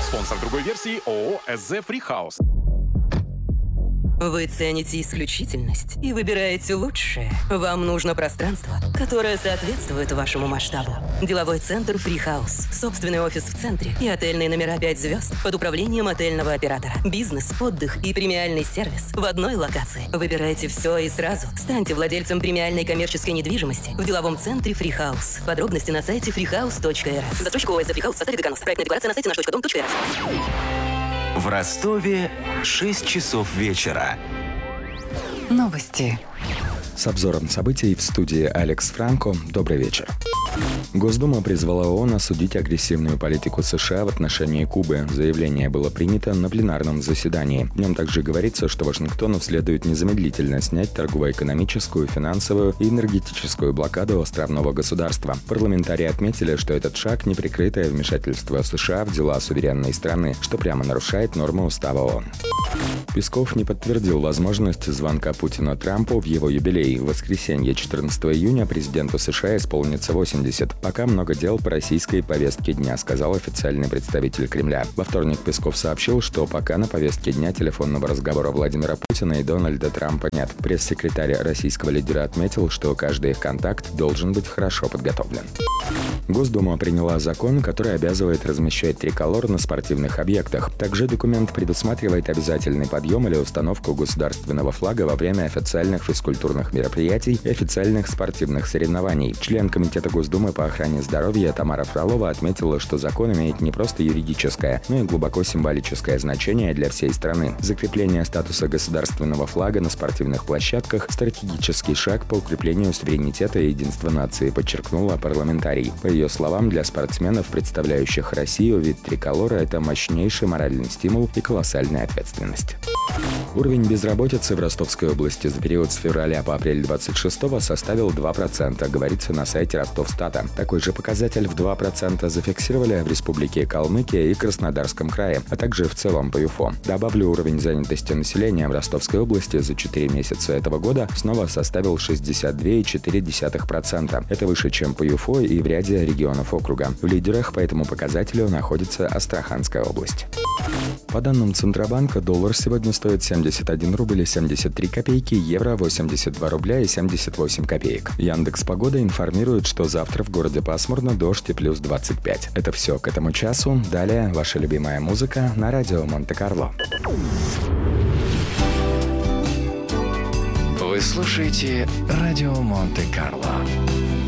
Спонсор другой версии ООО «СЗ Фрихаус». Вы цените исключительность и выбираете лучшее. Вам нужно пространство, которое соответствует вашему масштабу. Деловой центр «Фрихаус». Собственный офис в центре и отельные номера 5 звезд под управлением отельного оператора. Бизнес, отдых и премиальный сервис в одной локации. Выбирайте все и сразу. Станьте владельцем премиальной коммерческой недвижимости в деловом центре «Фрихаус». Подробности на сайте freehouse.rf. Застройщик ООО «Фрихаус» в составе Доганус. Проектная декларация на сайте наш.дом.рф. В Ростове 6 часов вечера. Новости. С обзором событий в студии Алекс Франко. Добрый вечер. Госдума призвала ООН осудить агрессивную политику США в отношении Кубы. Заявление было принято на пленарном заседании. В нем также говорится, что Вашингтону следует незамедлительно снять торгово-экономическую, финансовую и энергетическую блокаду островного государства. Парламентарии отметили, что этот шаг – неприкрытое вмешательство США в дела суверенной страны, что прямо нарушает нормы устава ООН. Песков не подтвердил возможность звонка Путина Трампу в его юбилей. В воскресенье 14 июня президенту США исполнится 80. Пока много дел по российской повестке дня, сказал официальный представитель Кремля. Во вторник Песков сообщил, что пока на повестке дня телефонного разговора Владимира Путина и Дональда Трампа нет. Пресс-секретарь российского лидера отметил, что каждый их контакт должен быть хорошо подготовлен. Госдума приняла закон, который обязывает размещать триколор на спортивных объектах. Также документ предусматривает обязательный подъем или установку государственного флага во время официальных физкультурных мероприятий и официальных спортивных соревнований. Член Комитета Госдумы по охране здоровья Тамара Фролова отметила, что закон имеет не просто юридическое, но и глубоко символическое значение для всей страны. Закрепление статуса государственного флага на спортивных площадках – стратегический шаг по укреплению суверенитета и единства нации, подчеркнула парламентарий. По ее словам, для спортсменов, представляющих Россию, вид триколора – это мощнейший моральный стимул и колоссальная ответственность. Уровень безработицы в Ростовской области за период с февраля по апрель 26-го составил 2%, говорится на сайте Ростовстата. Такой же показатель в 2% зафиксировали в Республике Калмыкия и Краснодарском крае, а также в целом по ЮФО. Добавлю, уровень занятости населения в Ростовской области за 4 месяца этого года снова составил 62,4%. Это выше, чем по ЮФО и в ряде регионов округа. В лидерах по этому показателю находится Астраханская область. По данным Центробанка, доллар сегодня стоит 71 рубль и 73 копейки, евро 82 рубля и 78 копеек. Яндекс.Погода информирует, что завтра в городе пасмурно, дождь и плюс 25. Это все к этому часу. Далее ваша любимая музыка на радио Монте-Карло. Вы слушаете радио Монте-Карло.